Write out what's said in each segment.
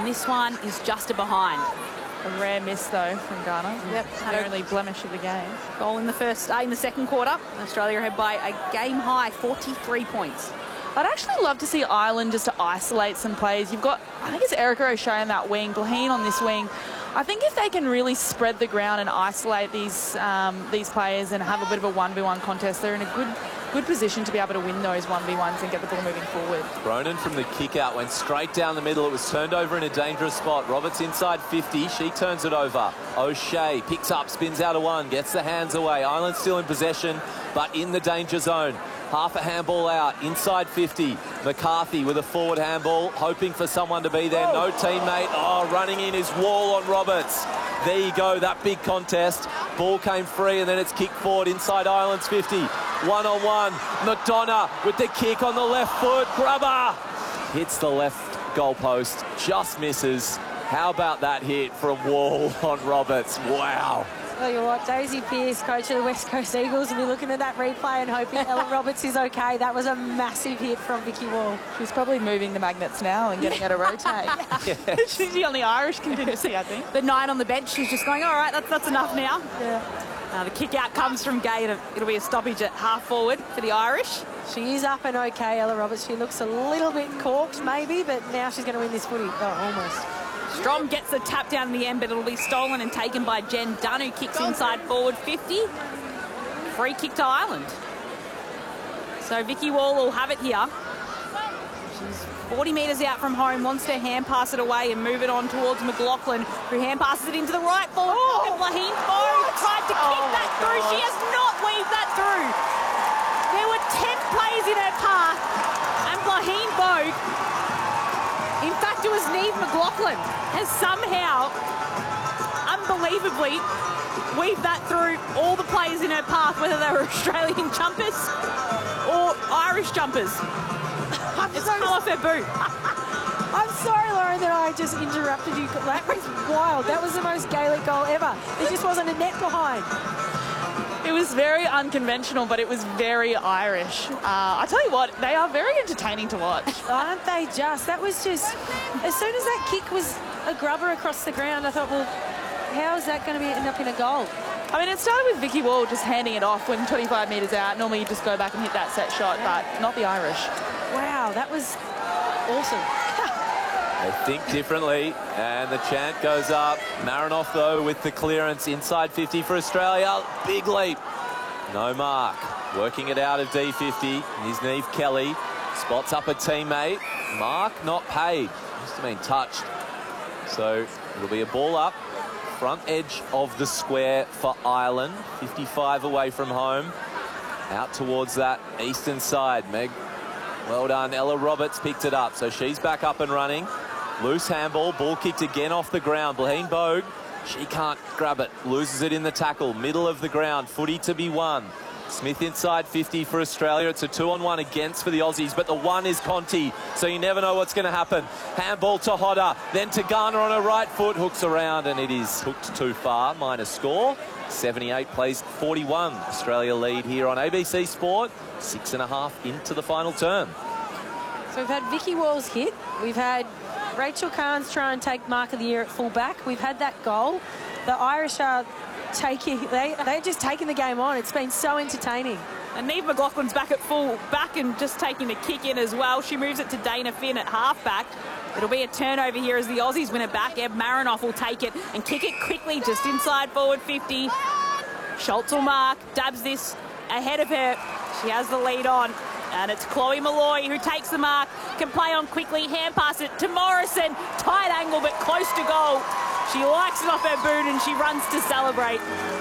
this one is just a behind. A rare miss, though, from Ghana. Yep. The only blemish of the game. Goal in the second quarter. Australia had by a game-high 43 points. I'd actually love to see Ireland just to isolate some players. You've got, I think it's Erica O'Shea on that wing, Blaheen on this wing. I think if they can really spread the ground and isolate these players and have a bit of a 1v1 contest, they're in a good position to be able to win those 1v1s and get the ball moving forward. Cronin from the kick-out went straight down the middle. It was turned over in a dangerous spot. Roberts inside 50. She turns it over. O'Shea picks up, spins out of one, gets the hands away. Ireland still in possession, but in the danger zone. Half a handball out, inside 50. McCarthy with a forward handball, hoping for someone to be there. No teammate. Oh, running in is Wall on Roberts. There you go, that big contest. Ball came free, and then it's kicked forward inside Ireland's 50. One-on-one. McDonough with the kick on the left foot. Grubber hits the left goalpost, just misses. How about that hit from Wall on Roberts? Wow. Tell you what, Daisy Pearce, coach of the West Coast Eagles, will be looking at that replay and hoping Ellen Roberts is okay. That was a massive hit from Vicky Wall. She's probably moving the magnets now and getting her to rotate. Yes. She's on the Irish contingency, I think. The 9 on the bench, she's just going, all right, that's enough now. Yeah. The kick out comes from Gay. It'll be a stoppage at half forward for the Irish. She is up and okay, Ella Roberts. She looks a little bit corked maybe, but now she's going to win this footy. Oh, almost. Strom gets the tap down in the end, but it'll be stolen and taken by Jen Dunn, who kicks inside forward 50. Free kick to Ireland. So Vicky Wall will have it here. She's 40 metres out from home, wants to hand pass it away and move it on towards McLaughlin, who hand passes it into the right forward. Blaheen Bogue tried to kick that through. She has not weaved that through. There were 10 players in her path, and Blaheen Bogue, in fact, it was Niamh McLaughlin, has somehow, unbelievably, weaved that through all the players in her path, whether they were Australian jumpers or Irish jumpers. It's come off her boot. I'm sorry, Lauren, that I just interrupted you. That was wild. That was the most Gaelic goal ever. There just wasn't a net behind. It was very unconventional, but it was very Irish. I tell you what, they are very entertaining to watch. Aren't they just? That was just, as soon as that kick was a grubber across the ground, I thought, well, how is that going to end up in a goal? I mean, it started with Vicky Wall just handing it off when 25 metres out. Normally you just go back and hit that set shot, but not the Irish. Wow, that was awesome. They think differently, and the chant goes up. Marinoff, though, with the clearance inside 50 for Australia. Big leap. No mark. Working it out of D50 is Niamh Kelly. Spots up a teammate. Mark not paid. Must have been touched. So it'll be a ball up. Front edge of the square for Ireland. 55 away from home. Out towards that eastern side. Meg, well done. Ella Roberts picked it up, so she's back up and running. Loose handball, ball kicked again off the ground. Blaheen Bogue, she can't grab it. Loses it in the tackle, middle of the ground. Footy to be won. Smith inside 50 for Australia. It's a 2-on-1 against for the Aussies, but the one is Conti, so you never know what's going to happen. Handball to Hodder, then to Garner on her right foot. Hooks around, and it is hooked too far. Minus score. 78 plays 41. Australia lead here on ABC Sport. 6.5 into the final term. So we've had Vicky Wall's hit. We've had Rachel Carnes try and take Mark of the Year at full-back. We've had that goal. The Irish are they're just taking the game on. It's been so entertaining. And Niamh McLaughlin's back at full-back and just taking the kick in as well. She moves it to Dana Finn at half-back. It'll be a turnover here as the Aussies win it back. Eb Marinoff will take it and kick it quickly just inside forward 50. Schultz will mark, dabs this ahead of her. She has the lead on. And it's Chloe Malloy who takes the mark, can play on quickly, hand pass it to Morrison. Tight angle, but close to goal. She likes it off her boot and she runs to celebrate.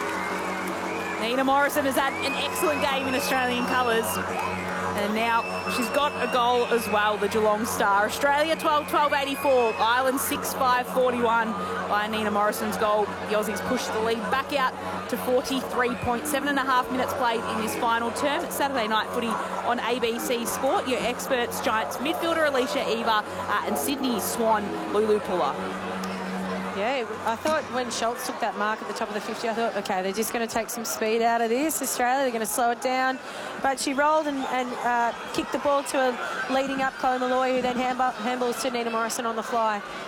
Nina Morrison has had an excellent game in Australian colours. And now she's got a goal as well, the Geelong Star. Australia 12-12-84, Ireland 6-5-41 by Nina Morrison's goal. The Aussies push the lead back out to 43 points. 7.5 minutes played in this final term. It's Saturday night footy on ABC Sport. Your experts, Giants midfielder Alicia Eva and Sydney Swan, Lulu Puller. Yeah, I thought when Schultz took that mark at the top of the 50, I thought, OK, they're just going to take some speed out of this. Australia, they're going to slow it down. But she rolled and kicked the ball to a leading up Chloe Malloy, who then handballs to Nina Morrison on the fly.